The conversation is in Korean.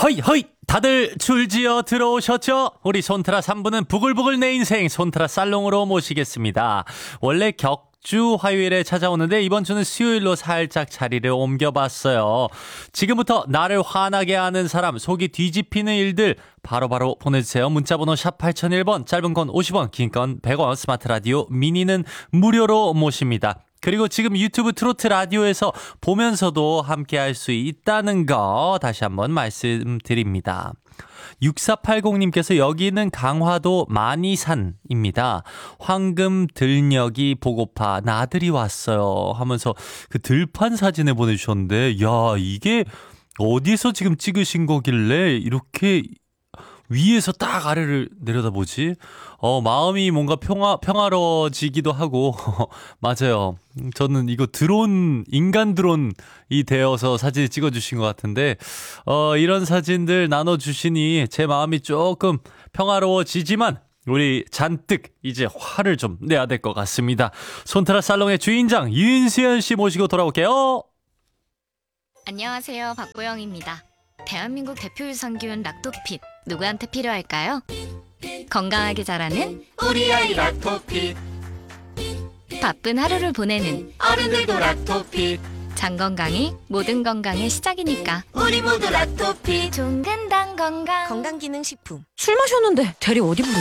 허이 허이 다들 줄지어 들어오셨죠? 우리 손트라 3부는 부글부글 내 인생 손트라 살롱으로 모시겠습니다. 원래 격주 화요일에 찾아오는데 이번 주는 수요일로 살짝 자리를 옮겨봤어요. 지금부터 나를 화나게 하는 사람, 속이 뒤집히는 일들 바로바로 보내주세요. 문자번호 샵 8001번, 짧은 건 50원, 긴 건 100원, 스마트 라디오 미니는 무료로 모십니다. 그리고 지금 유튜브 트로트 라디오에서 보면서도 함께 할 수 있다는 거 다시 한번 말씀드립니다. 6480님께서 여기는 강화도 만이산입니다. 황금 들녘이 보고파 나들이 왔어요 하면서 그 들판 사진을 보내주셨는데, 야, 이게 어디서 지금 찍으신 거길래 이렇게 위에서 딱 아래를 내려다보지? 마음이 뭔가 평화로워지기도 하고, 맞아요. 저는 이거 인간 드론이 되어서 사진을 찍어주신 것 같은데, 이런 사진들 나눠주시니 제 마음이 조금 평화로워지지만, 우리 잔뜩 이제 화를 좀 내야 될 것 같습니다. 손트라 살롱의 주인장 윤수연 씨 모시고 돌아올게요. 안녕하세요, 박보영입니다. 대한민국 대표 유산균 락토핏 누구한테 필요할까요? 건강하게 자라는 우리 아이 락토핏, 바쁜 하루를 보내는 어른들도 락토핏, 장 건강이 모든 건강의 시작이니까 우리 모두 락토핏. 종근당 건강 건강기능식품. 술 마셨는데 대리 어디 부르지?